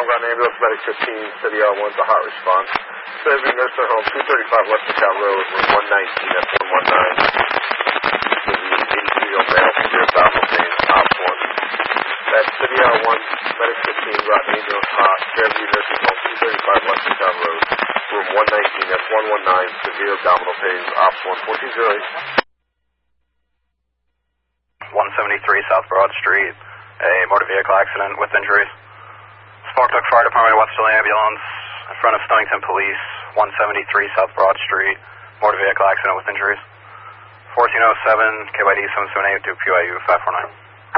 Long Ground Ambulance, Medic 15, City R1 to hot response. Fairview Nursing Home, 235 West DeKalb Road, room 119, that's 119. This is the 83-year-old male, severe abdominal pain, op 1. That's City R1, Medic 15, Groton Ambulance hot, Fairview Nursing Home, 235 West DeKalb Road, room 119, that's 119, severe abdominal pain, op 1, 1408. 173 South Broad Street, a motor vehicle accident with injuries. Sparknook Fire Department, Western Ambulance, in front of Stonington Police, 173 South Broad Street, motor vehicle accident with injuries. 1407, KYD 778 to PYU 549.